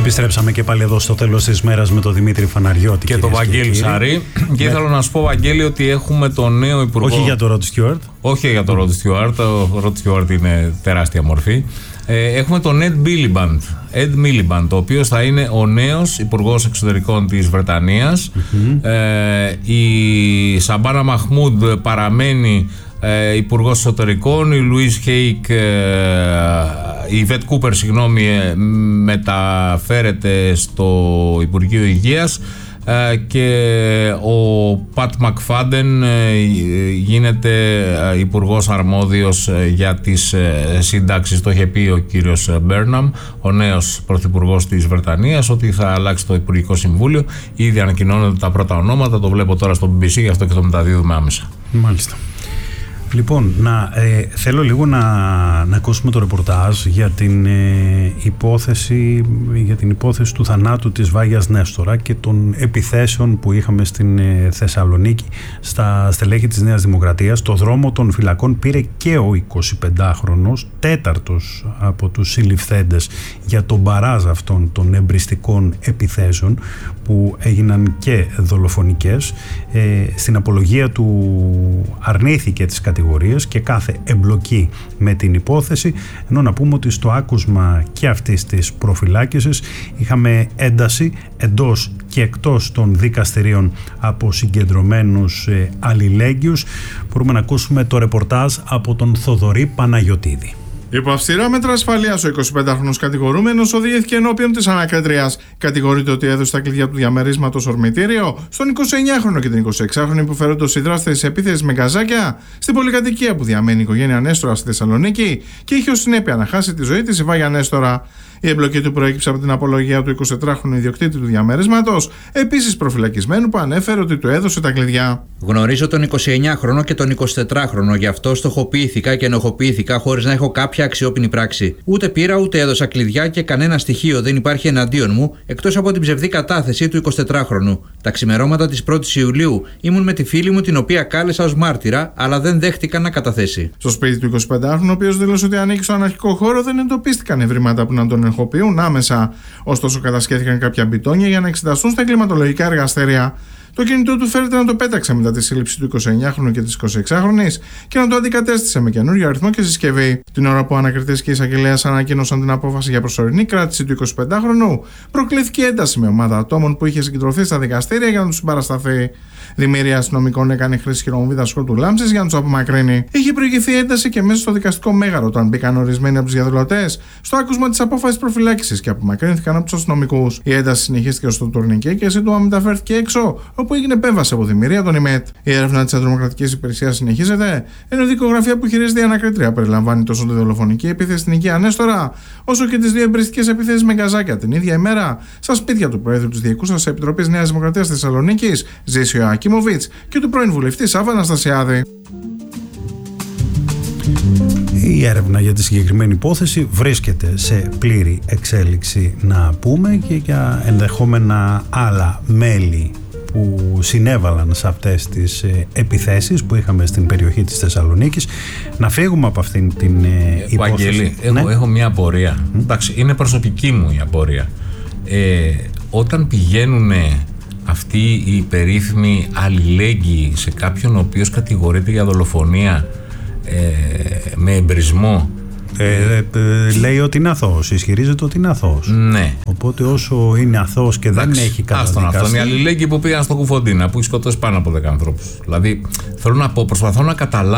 Επιστρέψαμε και πάλι εδώ στο τέλος της μέρας με τον Δημήτρη Φαναριώτη και τον Βαγγέλη Σαρή. Και ήθελα να σου πω, Βαγγέλη, ότι έχουμε τον νέο υπουργό. Όχι για τον Ροντ Στιούαρτ. Όχι για τον Ροντ Στιούαρτ. Ο Ροντ Στιούαρτ είναι τεράστια μορφή. Έχουμε τον Ed Miliband, ο οποίος θα είναι ο νέος υπουργός εξωτερικών της Βρετανίας. Η Σαμπάνα Μαχμούντ παραμένει υπουργός εσωτερικών. Η Λουίς Χέικ, η Βετ Κούπερ, μεταφέρεται στο Υπουργείο Υγείας, και ο Πατ Μακφάντεν γίνεται υπουργός αρμόδιος για τις συντάξεις. Το είχε πει ο κύριος Μπέρναμ, ο νέος πρωθυπουργός της Βρετανίας, ότι θα αλλάξει το Υπουργικό Συμβούλιο. Ήδη ανακοινώνονται τα πρώτα ονόματα, το βλέπω τώρα στο BBC, γι' αυτό και το μεταδίδουμε άμεσα. Μάλιστα. Λοιπόν, θέλω λίγο να ακούσουμε το ρεπορτάζ για την υπόθεση του θανάτου της Βάγιας Νέστορα και των επιθέσεων που είχαμε στην Θεσσαλονίκη στα στελέχη της Νέας Δημοκρατίας. Το δρόμο των φυλακών πήρε και ο 25χρονος, τέταρτος από τους συλληφθέντες για τον μπαράζ αυτών των εμπριστικών επιθέσεων που έγιναν και δολοφονικές. Στην απολογία του αρνήθηκε τις κατηγορίες και κάθε εμπλοκή με την υπόθεση, ενώ να πούμε ότι στο άκουσμα και αυτής της προφυλάκησης είχαμε ένταση εντός και εκτός των δικαστηρίων από συγκεντρωμένους αλληλέγγυους. Μπορούμε να ακούσουμε το ρεπορτάζ από τον Θοδωρή Παναγιωτίδη. Υπό αυστηρά μέτρα ασφαλείας, ο 25χρονος κατηγορούμενος οδηγήθηκε ενώπιον της ανακρίτριας. Κατηγορείται ότι έδωσε τα κλειδιά του διαμερίσματος ορμητήριο στον 29χρονο και την 26χρονη που φέρονται ως δράστες της επίθεσης με γκαζάκια στην πολυκατοικία που διαμένει η οικογένεια Νέστορα στη Θεσσαλονίκη και είχε ως συνέπεια να χάσει τη ζωή της η Βάγια Νέστορα. Η εμπλοκή του προέκυψε από την απολογία του 24χρονου ιδιοκτήτη του διαμερίσματος, επίσης προφυλακισμένου, που ανέφερε ότι του έδωσε τα κλειδιά. Γνωρίζω τον 29χρονο και τον 24χρονο, γι' αυτό στοχοποιήθηκα και ενοχοποιήθηκα χωρίς να έχω κάποια αξιόπινη πράξη. Ούτε πήρα ούτε έδωσα κλειδιά και κανένα στοιχείο δεν υπάρχει εναντίον μου, εκτός από την ψευδή κατάθεση του 24χρονου. Τα ξημερώματα της 1ης Ιουλίου ήμουν με τη φίλη μου, την οποία κάλεσα ως μάρτυρα, αλλά δεν δέχτηκαν να καταθέσει. Στο σπίτι του 25χρονου, ο οποίος δήλωσε ότι ανήκει στο αναρχικό χώρο, δεν εντοπίστηκαν ευρήματα που να τον ενοχοποιούν άμεσα. Ωστόσο, κατασχέθηκαν κάποια μπιτόνια για να εξεταστούν στα εγκληματολογικά εργαστήρια. Το κινητό του φέρεται να το πέταξε μετά τη σύλληψη του 29χρονου και της 26χρονης και να το αντικατέστησε με καινούριο αριθμό και συσκευή. Την ώρα που ο ανακριτής και οι εισαγγελέας ανακοίνωσαν την απόφαση για προσωρινή κράτηση του 25χρονου, προκλήθηκε ένταση με ομάδα ατόμων που είχε συγκεντρωθεί στα δικαστήρια για να του συμπαρασταθεί. Δημιουργία αστυνομικών έκανε χρήση χειρομοβίδας σκότου λάμψης για να του απομακρύνει. Είχε προηγηθεί ένταση και μέσα στο δικαστικό μέγαρο όταν μπήκαν ορισμένοι από τους διαδηλωτές στο άκουσμα της απόφασης προφυλάκησης και απομακρύνθηκαν από τους αστυνομικούς. Η ένταση συνεχίστηκε στο τουρνικέ και σύντομα μεταφέρθηκε έξω, όπου έγινε επέμβαση από δημιουργία των ΙΜΕΤ. Η έρευνα της Αντιτρομοκρατικής Υπηρεσίας συνεχίζεται, ενώ η δικογραφία που χειρίζεται η ανακρίτρια περιλαμβάνει τόσο τη δολοφονική επίθεση στην οικία Νέστορα, όσο και τις δύο εμπριστικές επιθέσεις με γκαζάκια την ίδια ημέρα στα σπίτια του Προέδρου της Διοικούσας Επιτροπής Νέας Δημοκρατίας Θεσσαλονίκης, Ζήσιο Ακίμοβιτς, και του πρώην βουλευτή Σάββα Αναστασιάδη. Η έρευνα για τη συγκεκριμένη υπόθεση βρίσκεται σε πλήρη εξέλιξη, να πούμε, και για ενδεχόμενα άλλα μέλη που συνέβαλαν σε αυτές τις επιθέσεις που είχαμε στην περιοχή της Θεσσαλονίκης. Να φύγουμε από αυτήν την υπόθεση. Βαγγέλη, έχω μια απορία. Εντάξει, είναι προσωπική μου η απορία. Όταν πηγαίνουν αυτοί οι περίφημοι αλληλέγγυοι σε κάποιον ο οποίος κατηγορείται για δολοφονία με εμπρισμό, λέει ότι είναι αθώος, ισχυρίζεται ότι είναι αθώος. Ναι. Οπότε όσο είναι αθώος και δεν έχει καταδικαστεί. Αυτόν οι αλληλέγγυοι που πήγαν στο Κουφοντίνα, που έχει σκοτώσει πάνω από 10 ανθρώπους. Δηλαδή, θέλω να πω, προσπαθώ να καταλάβω